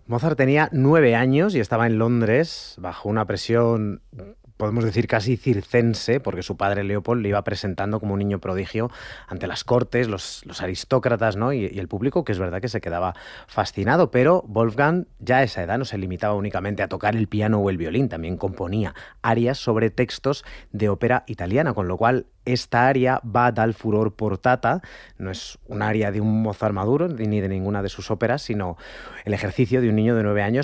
Mozart tenía 9 años y estaba en Londres bajo una presión, podemos decir casi circense, porque su padre Leopold le iba presentando como un niño prodigio ante las cortes, los aristócratas, ¿no? Y el público, que es verdad que se quedaba fascinado. Pero Wolfgang ya a esa edad no se limitaba únicamente a tocar el piano o el violín, también componía arias sobre textos de ópera italiana, con lo cual esta aria va dal furor portata, no es un aria de un Mozart maduro ni de ninguna de sus óperas, sino el ejercicio de un niño de 9 años